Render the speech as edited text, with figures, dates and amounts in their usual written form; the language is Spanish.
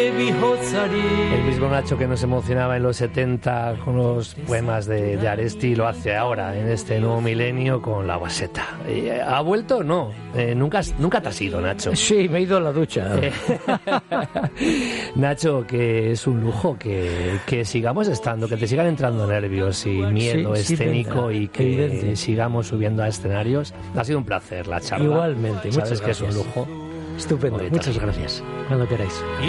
El mismo Nacho que nos emocionaba en los 70 con los poemas de Aresti lo hace ahora en este nuevo milenio con La Guaseta. ¿Ha vuelto o no? Nunca te has ido, Nacho. Sí, me he ido a la ducha. Nacho, que es un lujo que sigamos estando, que te sigan entrando nervios y miedo escénico y que evidente. Sigamos subiendo a escenarios. Ha sido un placer la charla. Igualmente, sabes muchas que gracias. Es un lujo. Estupendo, muchas gracias. Cuando queráis.